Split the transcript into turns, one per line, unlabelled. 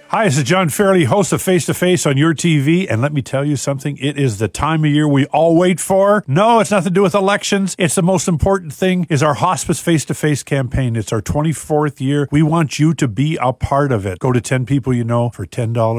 Hi, this is John Fairley, host of Face to Face on your TV. And let me tell you something. It is the time of year we all wait for. No, it's nothing to do with elections. It's the most important thing is our Hospice Face to Face campaign. It's our 24th year. We want you to be a part of it. Go to 10 people you know for $10.